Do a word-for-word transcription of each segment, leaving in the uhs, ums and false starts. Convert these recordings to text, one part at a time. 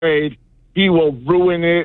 afraid he will ruin it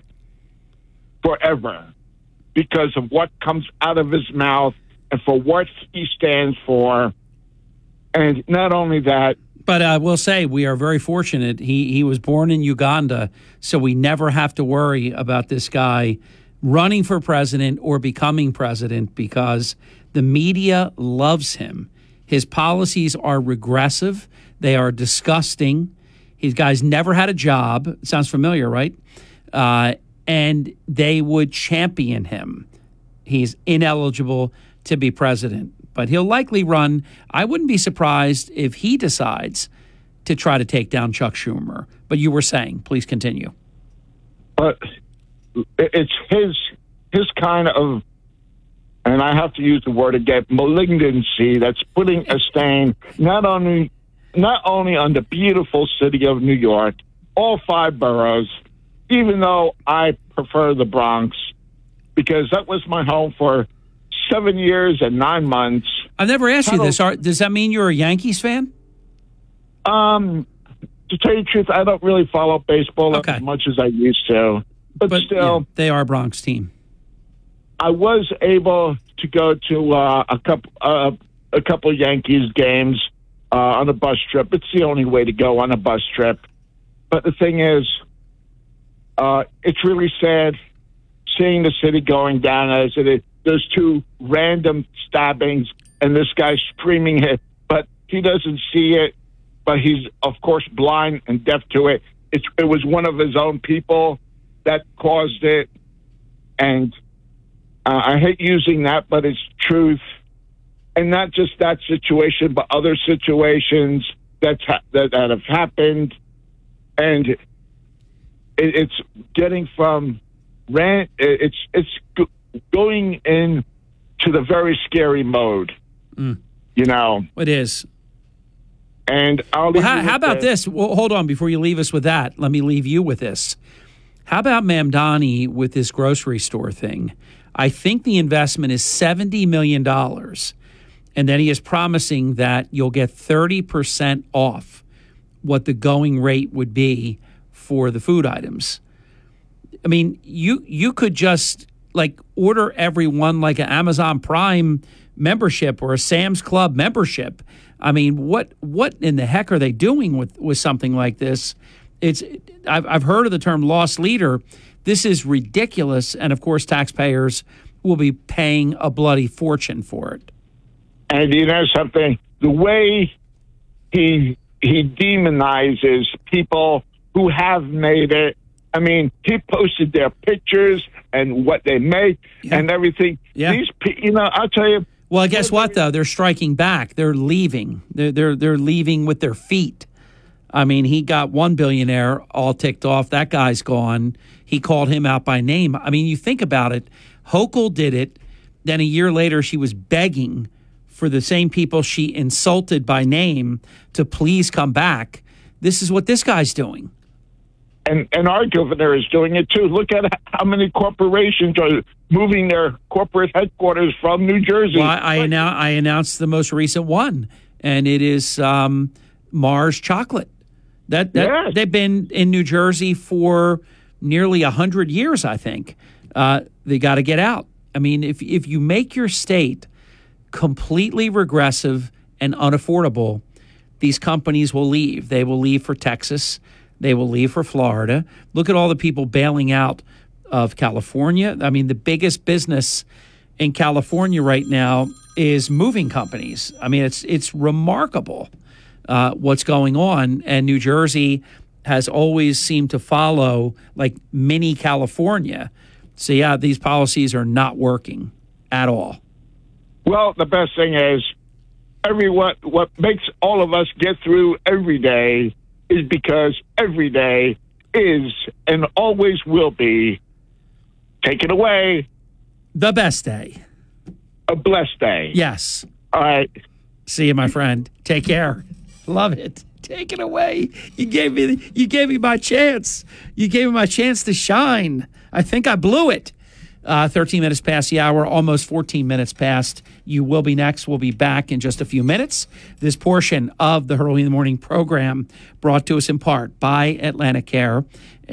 forever because of what comes out of his mouth and for what he stands for. And not only that, but I will say we are very fortunate. He he was born in Uganda, so we never have to worry about this guy running for president or becoming president because the media loves him. His policies are regressive. They are disgusting. His guy's never had a job. Sounds familiar, right? Uh, and they would champion him. He's ineligible to be president, but he'll likely run. I wouldn't be surprised if he decides to try to take down Chuck Schumer. But you were saying, please continue. But it's his his kind of, and I have to use the word again, malignancy that's putting a stain not only not only on the beautiful city of New York, all five boroughs, even though I prefer the Bronx, because that was my home for seven years and nine months. I've never asked you this. Are, does that mean you're a Yankees fan? Um, to tell you the truth, I don't really follow baseball okay. as much as I used to. But, but still, yeah, they are a Bronx team. I was able to go to uh, a couple uh, a couple Yankees games uh, on a bus trip. It's the only way to go on a bus trip. But the thing is, uh, it's really sad seeing the city going down as it is. There's two random stabbings, and this guy's screaming it, but he doesn't see it. But he's, of course, blind and deaf to it. It's, it was one of his own people that caused it, and uh, I hate using that, but it's truth. And not just that situation, but other situations that's ha- that, that have happened, and it, it's getting from rant. It's it's go- going in to the very scary mode. Mm. You know, it is. And I'll well, how, how about this? this? Well, hold on before you leave us with that. Let me leave you with this. How about Mamdani with this grocery store thing? I think the investment is seventy million dollars. And then he is promising that you'll get thirty percent off what the going rate would be for the food items. I mean, you you could just like order everyone like an Amazon Prime membership or a Sam's Club membership. I mean, what what in the heck are they doing with, with something like this? It's I've I've heard of the term loss leader. This is ridiculous, and of course, taxpayers will be paying a bloody fortune for it. And you know something? The way he he demonizes people who have made it. I mean, he posted their pictures and what they make yeah. and everything. Yeah. These, you know, I'll tell you. Well, guess what though? They're striking back. They're leaving. They're they're they're leaving with their feet. I mean, he got one billionaire all ticked off. That guy's gone. He called him out by name. I mean, you think about it. Hochul did it. Then a year later, she was begging for the same people she insulted by name to please come back. This is what this guy's doing. And and our governor is doing it too. Look at how many corporations are moving their corporate headquarters from New Jersey. Well, I, I, annou- I announced the most recent one, and it is um, Mars Chocolate. That, that yes. They've been in New Jersey for nearly one hundred years, I think. Uh, they got to get out. I mean, if if you make your state completely regressive and unaffordable, these companies will leave. They will leave for Texas. They will leave for Florida. Look at all the people bailing out of California. I mean, the biggest business in California right now is moving companies. I mean, it's it's remarkable uh, what's going on. And New Jersey has always seemed to follow like mini California. So, yeah, these policies are not working at all. Well, the best thing is everyone, what makes all of us get through every day is because every day is and always will be, take it away, the best day. A blessed day. Yes. All right. See you, my friend. Take care. Love it. Take it away. You gave me you gave me my chance. You gave me my chance to shine. I think I blew it. Uh, thirteen minutes past the hour, almost fourteen minutes past. You will be next. We'll be back in just a few minutes. This portion of the Hurley in the Morning program brought to us in part by Atlantic Care.